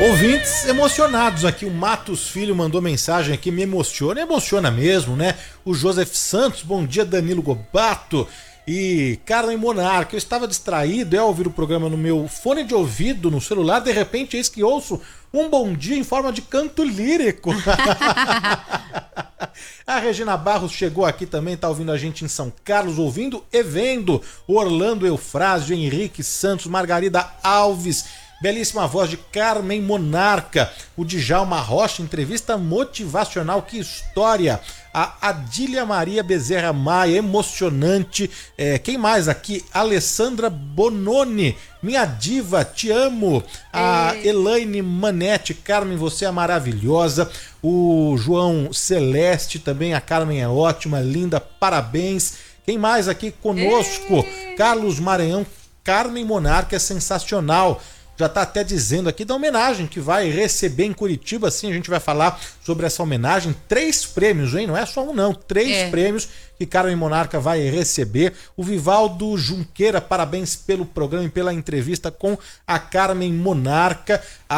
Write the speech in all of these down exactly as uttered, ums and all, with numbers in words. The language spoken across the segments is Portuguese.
Ouvintes emocionados aqui, o Matos Filho mandou mensagem aqui, me emociona, emociona mesmo, né? O Joseph Santos, bom dia Danilo Gobato e Carmen Monarca, eu estava distraído, é ouvir o programa no meu fone de ouvido, no celular, de repente eis que ouço um bom dia em forma de canto lírico. A Regina Barros chegou aqui também, tá ouvindo a gente em São Carlos, ouvindo e vendo Orlando Eufrásio, Henrique Santos, Margarida Alves, belíssima voz de Carmen Monarca, o Djalma Rocha, entrevista motivacional, que história. A Adília Maria Bezerra Maia, emocionante. É, quem mais aqui? Alessandra Bononi, minha diva, te amo. A Ei. Elaine Manetti, Carmen, você é maravilhosa. O João Celeste também, a Carmen é ótima, linda, parabéns. Quem mais aqui conosco? Ei. Carlos Maranhão, Carmen Monarca é sensacional. Já está até dizendo aqui da homenagem que vai receber em Curitiba, sim, a gente vai falar sobre essa homenagem, três prêmios, hein? Não é só um não, três é. prêmios que Carmen Monarca vai receber. O Vivaldo Junqueira, parabéns pelo programa e pela entrevista com a Carmen Monarca.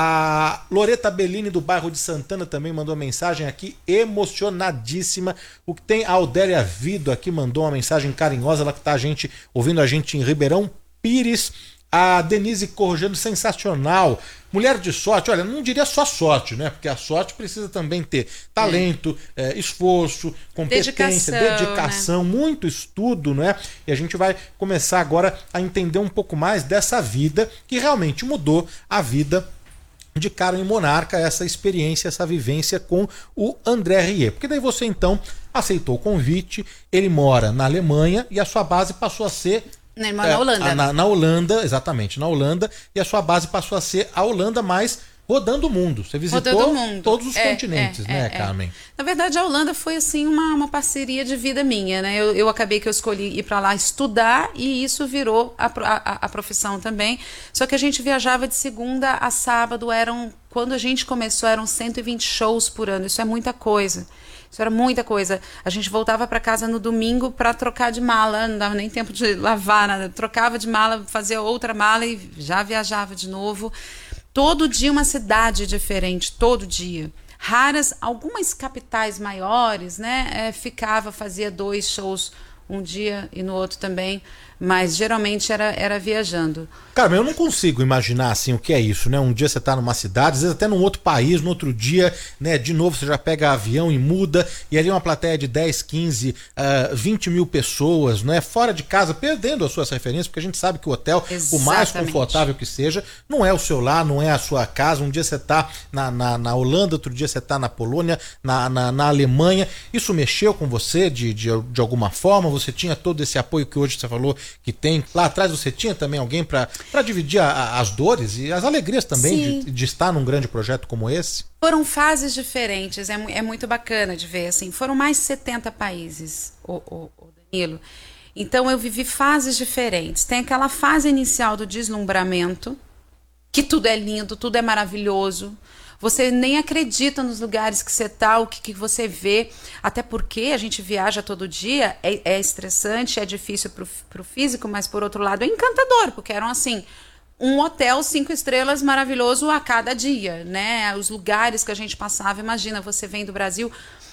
A Loreta Bellini do bairro de Santana também mandou uma mensagem aqui, emocionadíssima. O que tem a Aldélia Vido aqui mandou uma mensagem carinhosa, ela que está a gente, ouvindo a gente em Ribeirão Pires. A Denise Corrojano, sensacional, mulher de sorte, olha, não diria só sorte, né? Porque a sorte precisa também ter talento, é. É, esforço, competência, dedicação, dedicação né? Muito estudo, né? E a gente vai começar agora a entender um pouco mais dessa vida que realmente mudou a vida de Carmen Monarca, essa experiência, essa vivência com o André Rieu. Porque daí você então aceitou o convite, ele mora na Alemanha e a sua base passou a ser... Ele mora na Holanda. Na, na Holanda, exatamente, na Holanda, e a sua base passou a ser a Holanda, mas rodando o mundo. Você visitou mundo. todos os é, né, continentes, é, né, é, Carmen? Na verdade, a Holanda foi, assim, uma, uma parceria de vida minha, né? Eu, eu acabei que eu escolhi ir para lá estudar e isso virou a, a, a profissão também. Só que a gente viajava de segunda a sábado, eram, quando a gente começou, eram cento e vinte shows por ano. Isso é muita coisa. Isso era muita coisa. A gente voltava para casa no domingo para trocar de mala, não dava nem tempo de lavar nada. Trocava de mala, fazia outra mala e já viajava de novo. Todo dia uma cidade diferente, todo dia. Raras, algumas capitais maiores, né? É, ficava, fazia dois shows um dia e no outro também, mas geralmente era, era viajando. Carmen, eu não consigo imaginar assim o que é isso, né? Um dia você tá numa cidade, às vezes até num outro país, no outro dia, né? De novo você já pega avião e muda, e ali uma plateia de dez, quinze, uh, vinte mil pessoas, né? Fora de casa, perdendo as suas referências, porque a gente sabe que o hotel, Exatamente. Por mais confortável que seja, não é o seu lar, não é a sua casa. Um dia você tá na, na, na Holanda, outro dia você tá na Polônia, na, na, na Alemanha. Isso mexeu com você de, de, de alguma forma? Você tinha todo esse apoio que hoje você falou que tem? Lá atrás você tinha também alguém para para dividir a, a, as dores e as alegrias também de, de estar num grande projeto como esse? Foram fases diferentes, é, é muito bacana de ver, assim, foram mais de setenta países, o, o, o Danilo. Então eu vivi fases diferentes. Tem aquela fase inicial do deslumbramento, que tudo é lindo, tudo é maravilhoso. Você nem acredita nos lugares que você está, o que, que você vê, até porque a gente viaja todo dia, é, é estressante, é difícil para o físico, mas por outro lado é encantador, porque eram assim, um hotel cinco estrelas maravilhoso a cada dia, né? Os lugares que a gente passava, imagina, você vem do Brasil,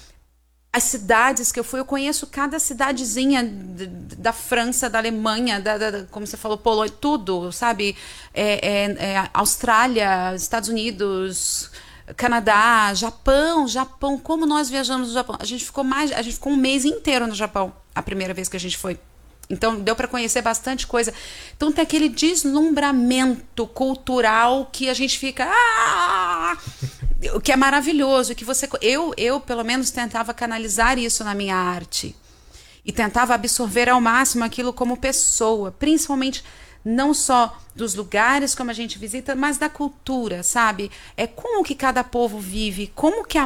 as cidades que eu fui, eu conheço cada cidadezinha da França, da Alemanha, da, da, como você falou, Polônia, tudo, sabe? É, é, é, Austrália, Estados Unidos, Canadá, Japão, Japão, como nós viajamos no Japão. A gente ficou mais, a gente ficou um mês inteiro no Japão, a primeira vez que a gente foi. Então, deu para conhecer bastante coisa. Então, tem aquele deslumbramento cultural que a gente fica... Ah! O que é maravilhoso. Que você, eu, eu, pelo menos, tentava canalizar isso na minha arte. E tentava absorver ao máximo aquilo como pessoa. Principalmente, não só dos lugares como a gente visita, mas da cultura, sabe? É como que cada povo vive, como que a